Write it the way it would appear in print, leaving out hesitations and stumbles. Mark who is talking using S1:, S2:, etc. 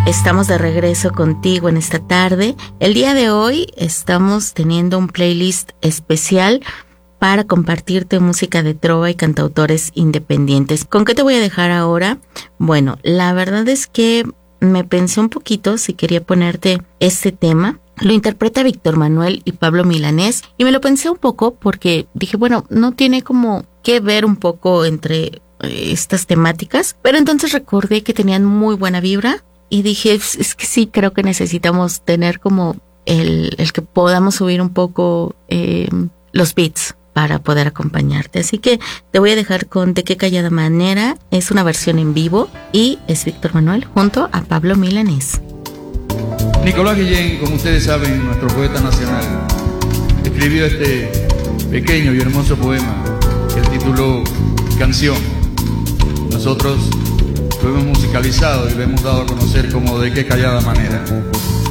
S1: Estamos de regreso contigo en esta tarde. El día de hoy estamos teniendo un playlist especial para compartirte música de trova y cantautores independientes. ¿Con qué te voy a dejar ahora? Bueno, la verdad es que me pensé un poquito si quería ponerte este tema. Lo interpreta Víctor Manuel y Pablo Milanés y me lo pensé un poco porque dije, bueno, no tiene como que ver un poco entre estas temáticas, pero entonces recordé que tenían muy buena vibra y dije, es que sí, creo que necesitamos tener como el que podamos subir un poco los beats para poder acompañarte. Así que te voy a dejar con De qué callada manera. Es una versión en vivo y es Víctor Manuel junto a Pablo Milanés.
S2: Nicolás Guillén, como ustedes saben, nuestro poeta nacional, escribió este pequeño y hermoso poema que él tituló Canción. Nosotros lo hemos musicalizado y lo hemos dado a conocer como De qué callada manera.